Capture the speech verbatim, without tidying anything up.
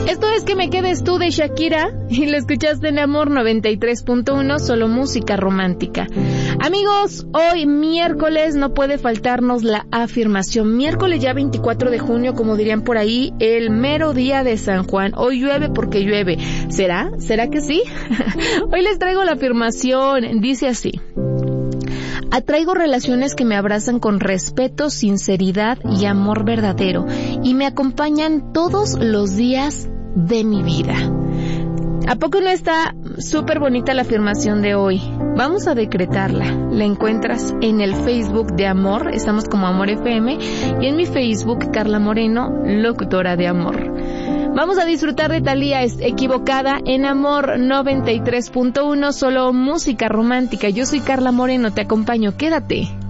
Esto es Que me quedes tú de Shakira y lo escuchaste en Amor noventa y tres punto uno, solo música romántica. Amigos, hoy miércoles no puede faltarnos la afirmación. Miércoles ya veinticuatro de junio, como dirían por ahí, el mero día de San Juan. Hoy llueve porque llueve. ¿Será? ¿Será que sí? Hoy les traigo la afirmación. Dice así: atraigo relaciones que me abrazan con respeto, sinceridad y amor verdadero y me acompañan todos los días de mi vida. ¿A poco no está súper bonita la afirmación de hoy? Vamos a decretarla. La encuentras en el Facebook de Amor, estamos como Amor F M, y en mi Facebook, Carla Moreno, locutora de Amor. Vamos a disfrutar de Thalía es Equivocada en Amor noventa y tres punto uno, solo música romántica. Yo soy Carla Moreno, te acompaño, quédate.